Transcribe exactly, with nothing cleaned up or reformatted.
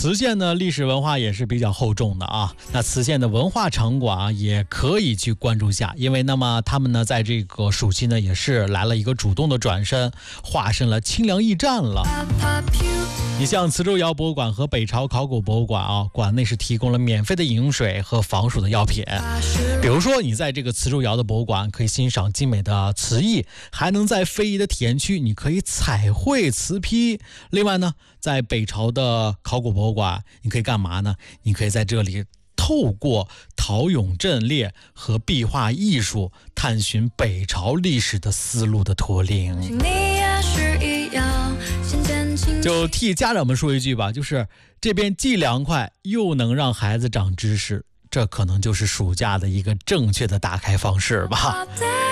磁县呢历史文化也是比较厚重的啊。那磁县的文化场馆啊也可以去关注下，因为那么他们呢在这个暑期呢也是来了一个主动的转身，化身了清凉驿站了。你像磁州窑博物馆和北朝考古博物馆啊，馆内是提供了免费的饮用水和防暑的药品。比如说你在这个磁州窑的博物馆可以欣赏精美的瓷艺，还能在非遗的体验区你可以彩绘瓷坯。另外呢，在北朝的考古博物馆你可以干嘛呢？你可以在这里透过陶俑阵列和壁画艺术探寻北朝历史的思路的驼铃。就替家长们说一句吧，就是这边既凉快又能让孩子长知识，这可能就是暑假的一个正确的打开方式吧。